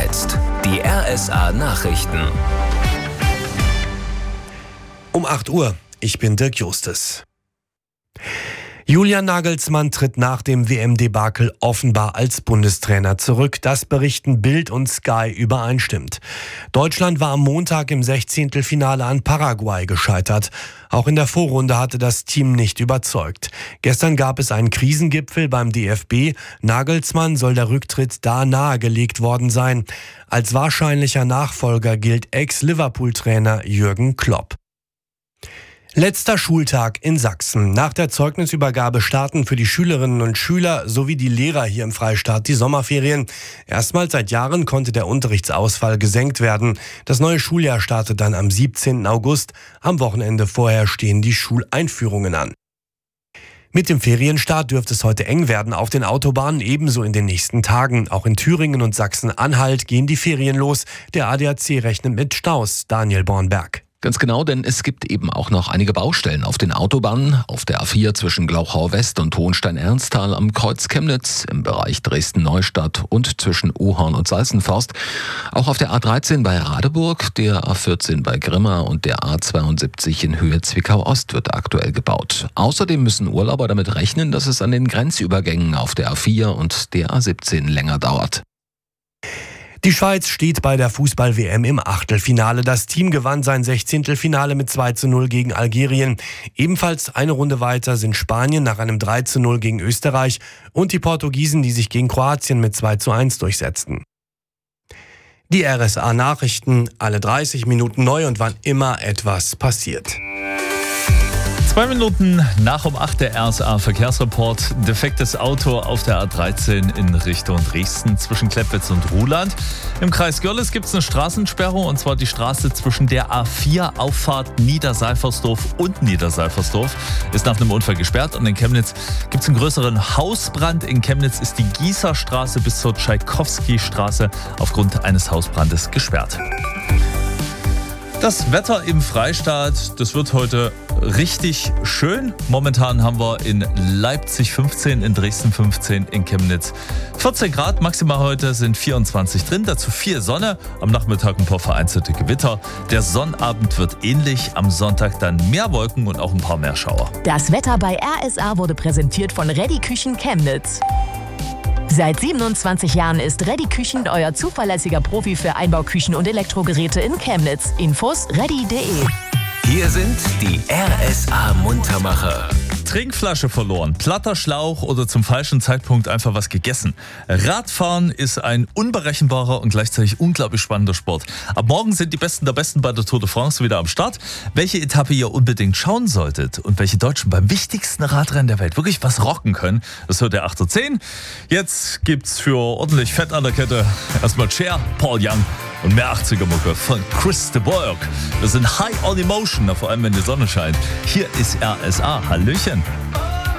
jetzt die RSA Nachrichten. Um 8 Uhr, ich bin Dirk Justus. Julian Nagelsmann tritt nach dem WM-Debakel offenbar als Bundestrainer zurück. Das berichten Bild und Sky übereinstimmend. Deutschland war am Montag im 16. an Paraguay gescheitert. Auch in der Vorrunde hatte das Team nicht überzeugt. Gestern gab es einen Krisengipfel beim DFB. Nagelsmann soll der Rücktritt da nahegelegt worden sein. Als wahrscheinlicher Nachfolger gilt Ex-Liverpool-Trainer Jürgen Klopp. Letzter Schultag in Sachsen. Nach der Zeugnisübergabe starten für die Schülerinnen und Schüler sowie die Lehrer hier im Freistaat die Sommerferien. Erstmals seit Jahren konnte der Unterrichtsausfall gesenkt werden. Das neue Schuljahr startet dann am 17. August. Am Wochenende vorher stehen die Schuleinführungen an. Mit dem Ferienstart dürfte es heute eng werden auf den Autobahnen, ebenso in den nächsten Tagen. Auch in Thüringen und Sachsen-Anhalt gehen die Ferien los. Der ADAC rechnet mit Staus. Daniel Bornberg. Ganz genau, denn es gibt eben auch noch einige Baustellen auf den Autobahnen. Auf der A4 zwischen Glauchau West und Hohenstein-Ernsthal am Kreuz Chemnitz, im Bereich Dresden-Neustadt und zwischen Uhorn und Salzenforst. Auch auf der A13 bei Radeburg, der A14 bei Grimma und der A72 in Höhe Zwickau-Ost wird aktuell gebaut. Außerdem müssen Urlauber damit rechnen, dass es an den Grenzübergängen auf der A4 und der A17 länger dauert. Die Schweiz steht bei der Fußball-WM im Achtelfinale. Das Team gewann sein 16. Finale mit 2:0 gegen Algerien. Ebenfalls eine Runde weiter sind Spanien nach einem 3:0 gegen Österreich und die Portugiesen, die sich gegen Kroatien mit 2:1 durchsetzten. Die RSA-Nachrichten, alle 30 Minuten neu und wann immer etwas passiert. 2 Minuten nach um 8 der RSA-Verkehrsreport. Defektes Auto auf der A13 in Richtung Dresden zwischen Kleppwitz und Ruhland. Im Kreis Görlitz gibt es eine Straßensperrung, und zwar die Straße zwischen der A4 Auffahrt Niederseifersdorf und Niederseifersdorf ist nach einem Unfall gesperrt. Und in Chemnitz gibt es einen größeren Hausbrand. In Chemnitz ist die Gießerstraße bis zur Tschaikowski-Straße aufgrund eines Hausbrandes gesperrt. Das Wetter im Freistaat, das wird heute richtig schön. Momentan haben wir in Leipzig 15, in Dresden 15, in Chemnitz 14 Grad. Maximal heute sind 24 drin, dazu viel Sonne. Am Nachmittag ein paar vereinzelte Gewitter. Der Sonnabend wird ähnlich, am Sonntag dann mehr Wolken und auch ein paar mehr Schauer. Das Wetter bei RSA wurde präsentiert von Reddy Küchen Chemnitz. Seit 27 Jahren ist Reddy Küchen euer zuverlässiger Profi für Einbauküchen und Elektrogeräte in Chemnitz. Infos reddy.de. Hier sind die RSA-Muntermacher. Trinkflasche verloren, platter Schlauch oder zum falschen Zeitpunkt einfach was gegessen. Radfahren ist ein unberechenbarer und gleichzeitig unglaublich spannender Sport. Ab morgen sind die Besten der Besten bei der Tour de France wieder am Start. Welche Etappe ihr unbedingt schauen solltet und welche Deutschen beim wichtigsten Radrennen der Welt wirklich was rocken können, das hört ihr 8:10. Jetzt gibt's für ordentlich Fett an der Kette erstmal Cher, Paul Young und mehr 80er-Mucke von Chris de Burgh. Wir sind high on emotion, vor allem wenn die Sonne scheint. Hier ist RSA. Hallöchen.